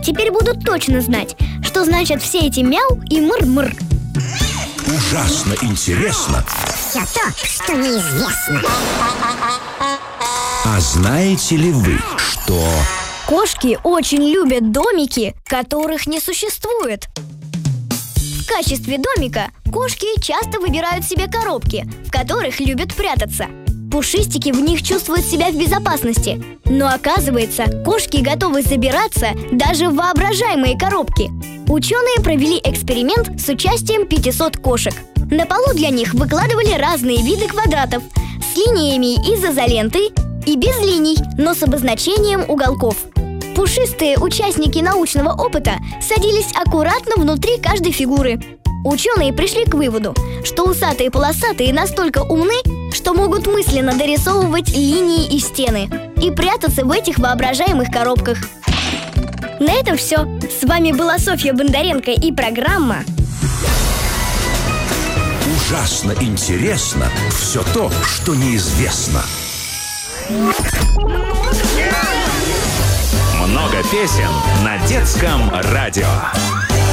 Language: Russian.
теперь буду точно знать, что значат все эти мяу и мыр-мыр. Ужасно интересно. Все то, что неизвестно. А знаете ли вы, что... Кошки очень любят домики, которых не существует. В качестве домика кошки часто выбирают себе коробки, в которых любят прятаться. Пушистики в них чувствуют себя в безопасности. Но оказывается, кошки готовы забираться даже в воображаемые коробки. Ученые провели эксперимент с участием 500 кошек. На полу для них выкладывали разные виды квадратов с линиями из изоленты и без линий, но с обозначением уголков. Пушистые участники научного опыта садились аккуратно внутри каждой фигуры. Ученые пришли к выводу, что усатые и полосатые настолько умны, что могут мысленно дорисовывать линии и стены и прятаться в этих воображаемых коробках. На этом все. С вами была Софья Бондаренко и программа Ужасно интересно все то, что неизвестно. Много песен на детском радио.